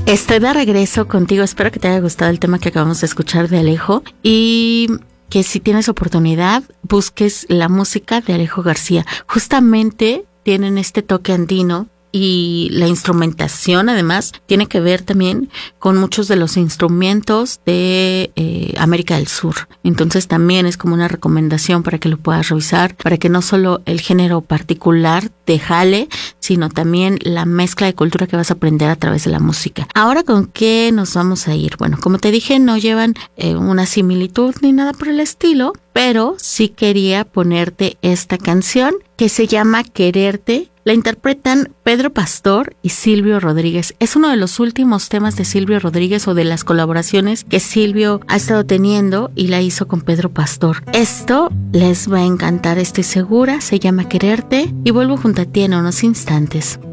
Estoy de regreso contigo. Espero que te haya gustado el tema que acabamos de escuchar de Alejo y que si tienes oportunidad busques la música de Alejo García. Justamente tienen este toque andino y la instrumentación además tiene que ver también con muchos de los instrumentos de América del Sur. Entonces también es como una recomendación para que lo puedas revisar, para que no solo el género particular te jale, sino también la mezcla de cultura que vas a aprender a través de la música. Ahora, ¿con qué nos vamos a ir? Bueno, como te dije, no llevan una similitud ni nada por el estilo, pero sí quería ponerte esta canción que se llama Quererte. La interpretan Pedro Pastor y Silvio Rodríguez. Es uno de los últimos temas de Silvio Rodríguez o de las colaboraciones que Silvio ha estado teniendo y la hizo con Pedro Pastor. Esto les va a encantar, estoy segura. Se llama Quererte y vuelvo junto a ti en unos instantes.